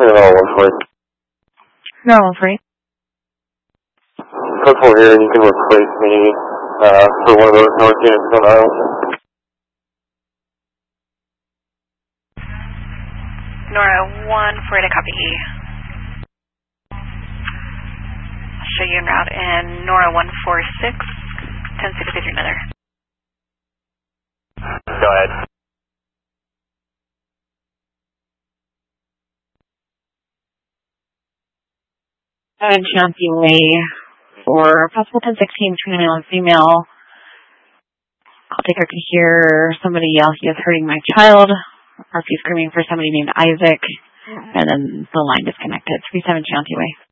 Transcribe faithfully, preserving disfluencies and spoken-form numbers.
Normal one forty. Normal free. Couple here, and you can replace me uh, for one of those north units on Island. Nora one forty to copy E. I'll show you en route in Nora one four six, ten sixty-three Nether. Go ahead. And Chauncey Way for possible ten sixteen between male and female. I'll take her to hear somebody yell, "He is hurting my child," or if he's screaming for somebody named Isaac, and then the line disconnected. three seven Chauncey Way.